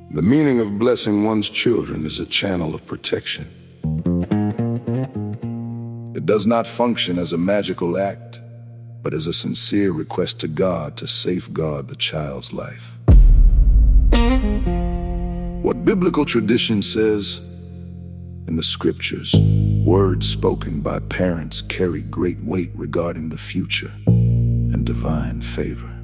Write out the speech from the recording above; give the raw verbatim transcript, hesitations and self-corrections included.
The meaning of blessing one's children is a channel of protection. It does not function as a magical act, but as a sincere request to God to safeguard the child's life. What biblical tradition says, in the scriptures, words spoken by parents carry great weight regarding the future and divine favor.